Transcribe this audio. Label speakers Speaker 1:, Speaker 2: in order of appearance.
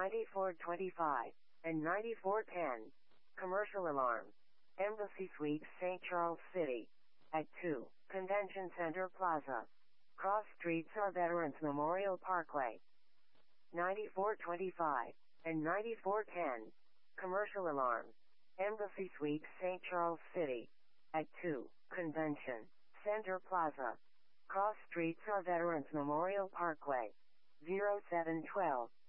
Speaker 1: 9425, and 9410. Commercial alarm. Embassy Suites, St. Charles City. At 2, Convention Center Plaza. Cross streets are Veterans Memorial Parkway. 9425, and 9410. Commercial alarm. Embassy Suites, St. Charles City. At 2, Convention Center Plaza. Cross streets are Veterans Memorial Parkway. 0712.